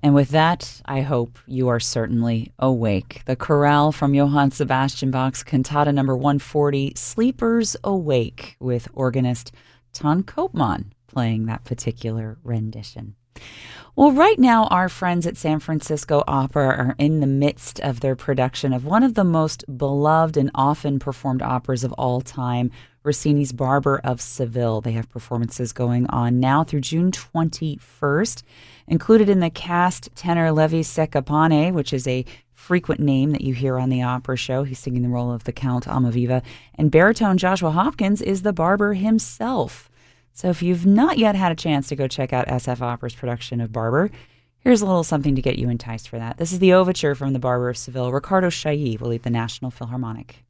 And with that, I hope you are certainly awake. The chorale from Johann Sebastian Bach's Cantata number 140, Sleepers Awake, with organist Ton Koopman playing that particular rendition. Well, right now, our friends at San Francisco Opera are in the midst of their production of one of the most beloved and often performed operas of all time, Rossini's Barber of Seville. They have performances going on now through June 21st. Included in the cast, tenor Levi Secapane, which is a frequent name that you hear on the opera show. He's singing the role of the Count Almaviva. And baritone Joshua Hopkins is the barber himself. So if you've not yet had a chance to go check out SF Opera's production of Barber, here's a little something to get you enticed for that. This is the overture from the Barber of Seville. Ricardo Chailly will lead the National Philharmonic.